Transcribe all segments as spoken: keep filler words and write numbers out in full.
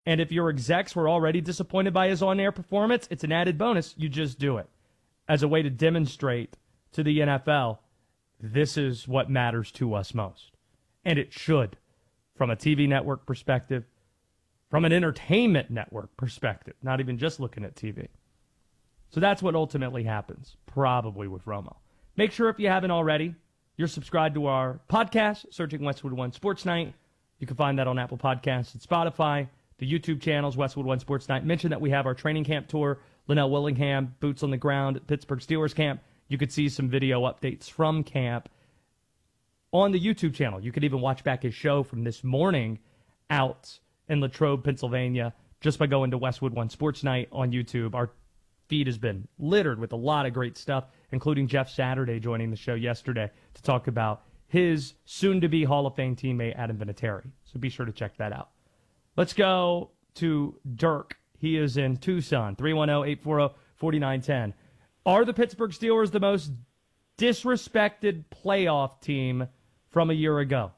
And if your execs were already disappointed by his on-air performance, it's an added bonus. You just do it as a way to demonstrate to the N F L, this is what matters to us most. And it should, from a T V network perspective, from an entertainment network perspective, not even just looking at T V. So that's what ultimately happens, probably with Romo. Make sure if you haven't already, you're subscribed to our podcast, searching Westwood One Sports Night. You can find that on Apple Podcasts and Spotify. The YouTube channels, Westwood One Sports Night. Mention that we have our training camp tour, Linnell Willingham, boots on the ground at Pittsburgh Steelers camp. You could see some video updates from camp on the YouTube channel. You could even watch back his show from this morning out in Latrobe, Pennsylvania, just by going to Westwood One Sports Night on YouTube. Our feed has been littered with a lot of great stuff, including Jeff Saturday joining the show yesterday to talk about his soon-to-be Hall of Fame teammate, Adam Vinatieri. So be sure to check that out. Let's go to Dirk. He is in Tucson, three one zero, eight four zero, four nine one zero. Are the Pittsburgh Steelers the most disrespected playoff team from a year ago?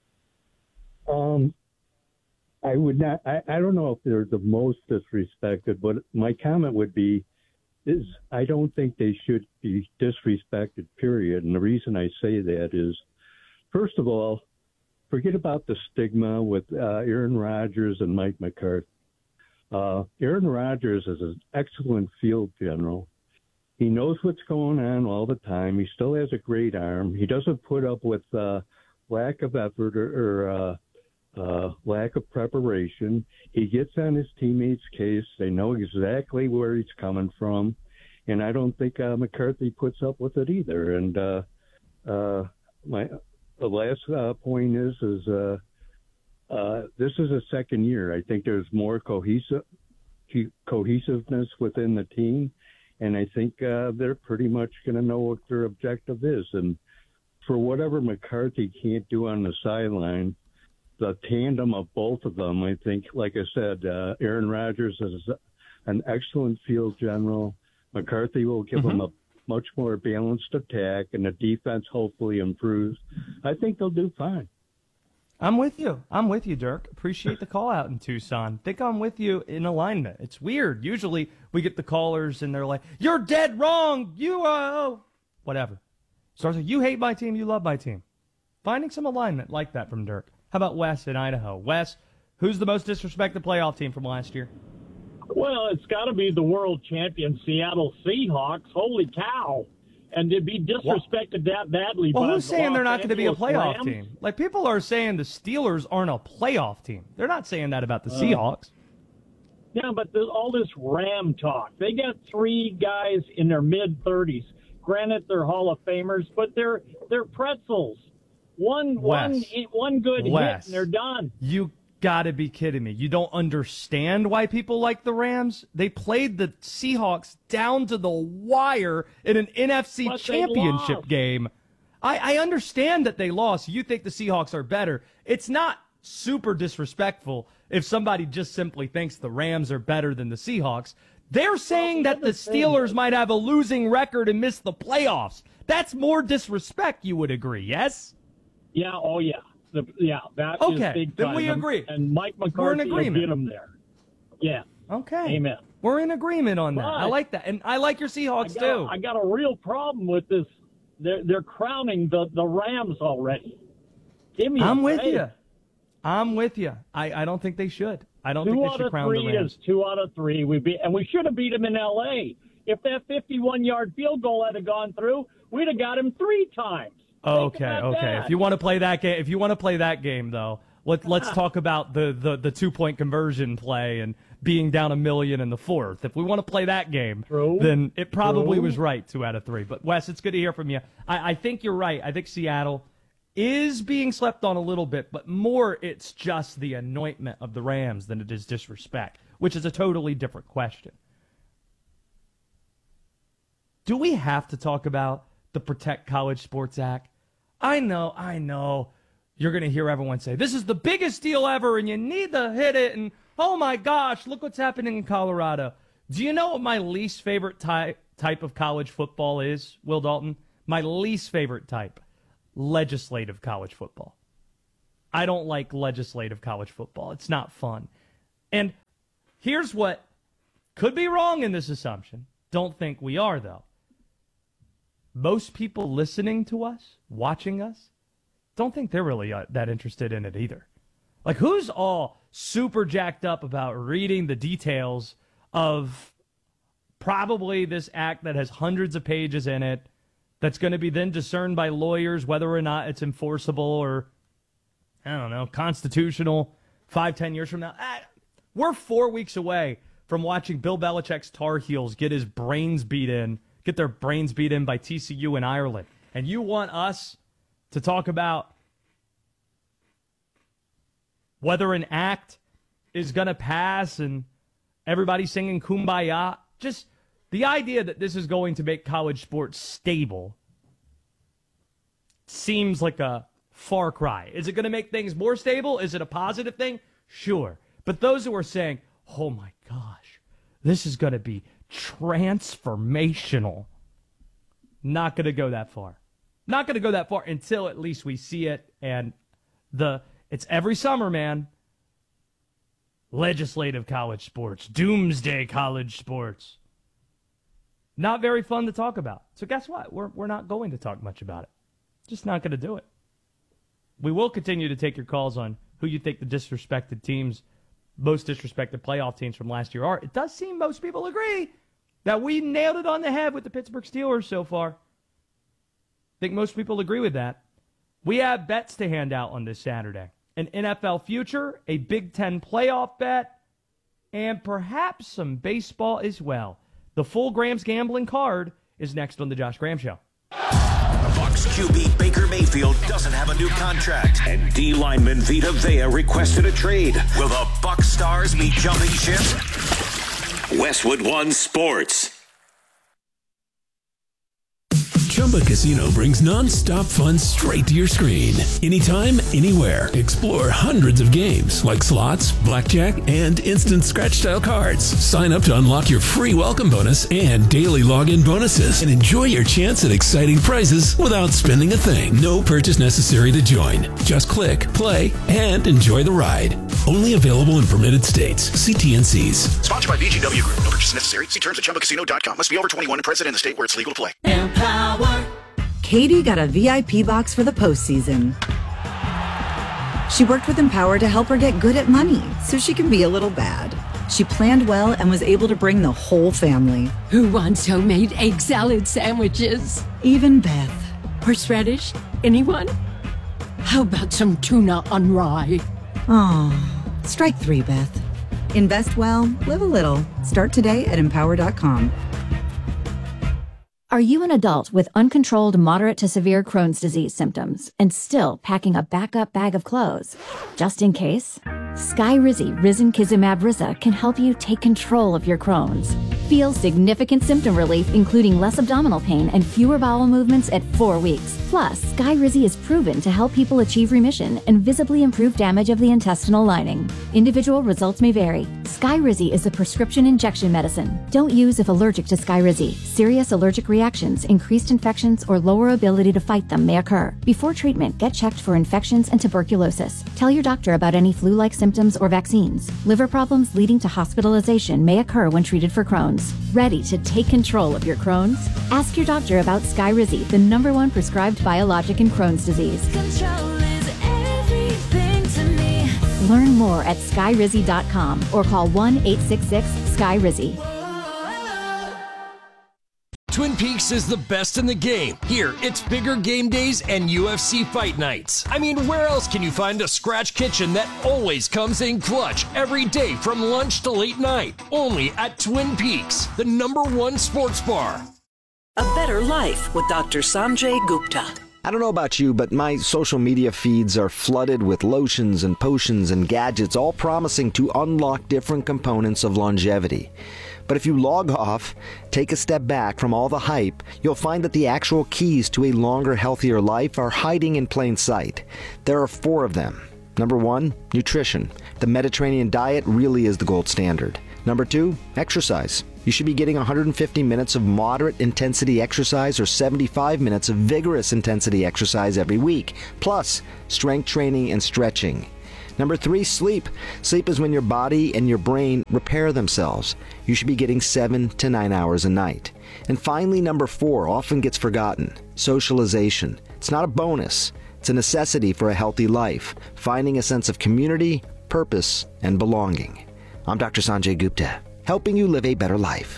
Um, I would not. I, I don't know if they're the most disrespected, but my comment would be, is I don't think they should be disrespected, period. And the reason I say that is, first of all, forget about the stigma with uh, Aaron Rodgers and Mike McCarthy. Uh, Aaron Rodgers is an excellent field general. He knows what's going on all the time. He still has a great arm. He doesn't put up with uh, lack of effort or, or uh, uh, lack of preparation. He gets on his teammates' case. They know exactly where he's coming from. And I don't think uh, McCarthy puts up with it either. And uh, uh, my the last uh, point is, is uh, uh, this is a second year. I think there's more cohesive, cohesiveness within the team. And I think uh, they're pretty much going to know what their objective is. And for whatever McCarthy can't do on the sideline, the tandem of both of them, I think, like I said, uh, Aaron Rodgers is an excellent field general. McCarthy will give mm-hmm. them a much more balanced attack, and the defense hopefully improves. I think they'll do fine. I'm with you. I'm with you, Dirk. Appreciate the call out in Tucson. Think I'm with you in alignment. It's weird. Usually we get the callers and they're like, you're dead wrong. You, uh, whatever. Starts like, you hate my team. You love my team. Finding some alignment like that from Dirk. How about Wes in Idaho? Wes, who's the most disrespected playoff team from last year? Well, it's got to be the world champion Seattle Seahawks. Holy cow. And to be disrespected that badly. Well, by who's saying Los they're not going to be a playoff Rams? team? Like, people are saying the Steelers aren't a playoff team. They're not saying that about the uh, Seahawks. Yeah, but there's all this Ram talk. They got three guys in their mid-thirties. Granted, they're Hall of Famers, but they're they're pretzels. One, one, one good Wes, hit, and they're done. You got to be kidding me. You don't understand why people like the Rams? They played the Seahawks down to the wire in an N F C but championship game. I, I understand that they lost. You think the Seahawks are better. It's not super disrespectful if somebody just simply thinks the Rams are better than the Seahawks. They're saying that the Steelers might have a losing record and miss the playoffs. That's more disrespect, you would agree, yes? Yeah, oh yeah. The, yeah, that okay, is big time. Then we agree. And Mike McCarthy We're in agreement. will get them there. Yeah. Okay. Amen. We're in agreement on that. But I like that. And I like your Seahawks, I got, too. I got a real problem with this. They're, they're crowning the, the Rams already. Give me I'm a with break. you. I'm with you. I, I don't think they should. I don't two think they out should of crown three the Rams. is two out of three. We beat, and we should have beat them in L A. If that fifty-one-yard field goal had gone through, we'd have got him three times. Okay, okay. That. If you want to play that game, if you want to play that game, though, let let's talk about the, the, the two point conversion play and being down a million in the fourth. If we want to play that game, True. then it probably True. was right, two out of three. But Wes, it's good to hear from you. I, I think you're right. I think Seattle is being slept on a little bit, but more it's just the anointment of the Rams than it is disrespect, which is a totally different question. Do we have to talk about the Protect College Sports Act? I know, I know. You're going to hear everyone say, this is the biggest deal ever, and you need to hit it, and oh my gosh, look what's happening in Colorado. Do you know what my least favorite type type of college football is, Will Dalton? My least favorite type, legislative college football. I don't like legislative college football. It's not fun. And here's what could be wrong in this assumption. Don't think we are, though. Most people listening to us, watching us, don't think they're really uh, that interested in it either. Like, who's all super jacked up about reading the details of probably this act that has hundreds of pages in it, that's going to be then discerned by lawyers whether or not it's enforceable or, I don't know, constitutional five, ten years from now? Ah, we're four weeks away from watching Bill Belichick's Tar Heels get his brains beat in, get their brains beat in by T C U in Ireland. And you want us to talk about whether an act is going to pass and everybody singing Kumbaya? Just the idea that this is going to make college sports stable seems like a far cry. Is it going to make things more stable? Is it a positive thing? Sure. But those who are saying, oh my gosh, this is going to be transformational, not going to go that far. Not going to go that far until at least we see it. And the it's every summer, man. Legislative college sports, doomsday college sports. Not very fun to talk about. So guess what? We're we're not going to talk much about it. Just not going to do it. We will continue to take your calls on who you think the disrespected teams, most disrespected playoff teams from last year are. It does seem most people agree that we nailed it on the head with the Pittsburgh Steelers so far. I think most people agree with that. We have bets to hand out on this Saturday. An N F L future, a Big Ten playoff bet, and perhaps some baseball as well. The full Grams gambling card is next on the Josh Graham Show. Bucs Q B Baker Mayfield doesn't have a new contract, and D lineman Vita Vea requested a trade. Will the Bucs stars be jumping ship? Westwood One Sports. Chumba Casino brings non-stop fun straight to your screen. Anytime, anywhere. Explore hundreds of games like slots, blackjack, and instant scratch-style cards. Sign up to unlock your free welcome bonus and daily login bonuses. And enjoy your chance at exciting prizes without spending a thing. No purchase necessary to join. Just click, play, and enjoy the ride. Only available in permitted states. See T N Cs. Sponsored by B G W Group. No purchase necessary. See terms at chumba casino dot com. Must be over twenty-one and present in the state where it's legal to play. Empower. Katie got a V I P box for the postseason. She worked with Empower to help her get good at money so she can be a little bad. She planned well and was able to bring the whole family. Who wants homemade egg salad sandwiches? Even Beth. Horseradish? Anyone? How about some tuna on rye? Oh, strike three, Beth. Invest well, live a little. Start today at empower dot com. Are you an adult with uncontrolled moderate to severe Crohn's disease symptoms and still packing a backup bag of clothes? Just in case? Skyrizi Risankizumab Riza can help you take control of your Crohn's. Feel significant symptom relief, including less abdominal pain and fewer bowel movements at four weeks. Plus, Skyrizi is proven to help people achieve remission and visibly improve damage of the intestinal lining. Individual results may vary. Skyrizi is a prescription injection medicine. Don't use if allergic to Skyrizi. Serious allergic reactions, increased infections, or lower ability to fight them may occur. Before treatment, get checked for infections and tuberculosis. Tell your doctor about any flu-like symptoms or vaccines. Liver problems leading to hospitalization may occur when treated for Crohn's. Ready to take control of your Crohn's? Ask your doctor about Skyrizi, the number one prescribed biologic in Crohn's disease. Control is everything to me. Learn more at skyrizi dot com or call one eight six six sky rizi. Twin Peaks is the best in the game. Here, it's bigger game days and U F C fight nights. I mean, where else can you find a scratch kitchen that always comes in clutch every day from lunch to late night? Only at Twin Peaks, the number one sports bar. A better life with Doctor Sanjay Gupta. I don't know about you, but my social media feeds are flooded with lotions and potions and gadgets, all promising to unlock different components of longevity. But if you log off, take a step back from all the hype, you'll find that the actual keys to a longer, healthier life are hiding in plain sight. There are four of them. Number one, nutrition. The Mediterranean diet really is the gold standard. Number two, exercise. You should be getting one hundred fifty minutes of moderate intensity exercise or seventy-five minutes of vigorous intensity exercise every week, plus strength training and stretching. Number three, sleep. Sleep is when your body and your brain repair themselves. You should be getting seven to nine hours a night. And finally, number four, often gets forgotten, socialization. It's not a bonus. It's a necessity for a healthy life, finding a sense of community, purpose, and belonging. I'm Doctor Sanjay Gupta, helping you live a better life.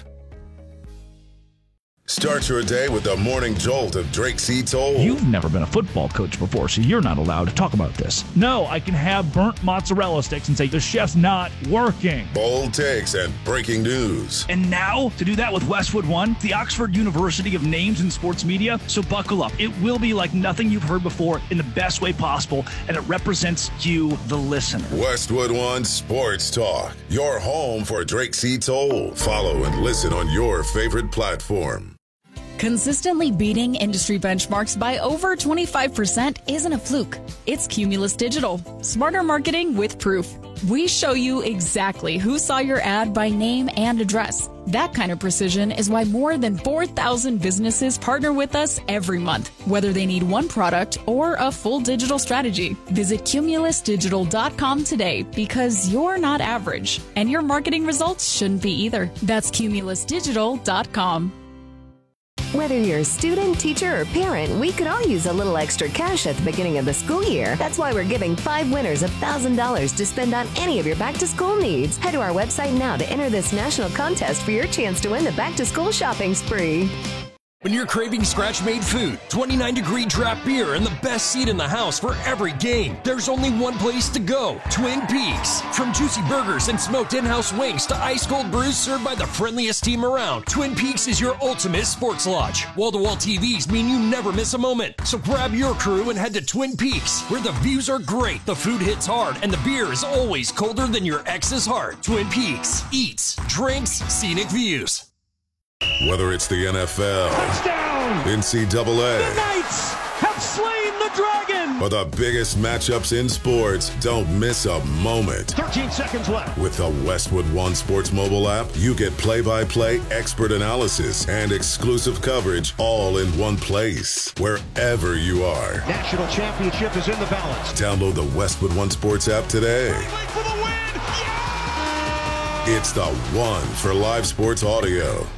Start your day with the morning jolt of Drake C. Toll. You've never been a football coach before, so you're not allowed to talk about this. No, I can have burnt mozzarella sticks and say the chef's not working. Bold takes and breaking news. And now, to do that with Westwood One, the Oxford University of Names in Sports Media. So buckle up. It will be like nothing you've heard before in the best way possible, and it represents you, the listener. Westwood One Sports Talk, your home for Drake C. Toll. Follow and listen on your favorite platform. Consistently beating industry benchmarks by over twenty-five percent isn't a fluke. It's Cumulus Digital. Smarter marketing with proof. We show you exactly who saw your ad by name and address. That kind of precision is why more than four thousand businesses partner with us every month, whether they need one product or a full digital strategy. Visit cumulus digital dot com today because you're not average, and your marketing results shouldn't be either. That's cumulus digital dot com. Whether you're a student, teacher, or parent, we could all use a little extra cash at the beginning of the school year. That's why we're giving five winners one thousand dollars to spend on any of your back-to-school needs. Head to our website now to enter this national contest for your chance to win the back-to-school shopping spree. When you're craving scratch-made food, twenty-nine degree draft beer, and the best seat in the house for every game, there's only one place to go, Twin Peaks. From juicy burgers and smoked in-house wings to ice-cold brews served by the friendliest team around, Twin Peaks is your ultimate sports lodge. Wall-to-wall T Vs mean you never miss a moment. So grab your crew and head to Twin Peaks, where the views are great, the food hits hard, and the beer is always colder than your ex's heart. Twin Peaks. Eats, drinks, scenic views. Whether it's the N F L, touchdown, N C double A, the Knights have slain the dragon, or the biggest matchups in sports, don't miss a moment. thirteen seconds left. With the Westwood One Sports mobile app, you get play-by-play, expert analysis, and exclusive coverage all in one place, wherever you are. National championship is in the balance. Download the Westwood One Sports app today. For the win. Yeah! It's the one for live sports audio.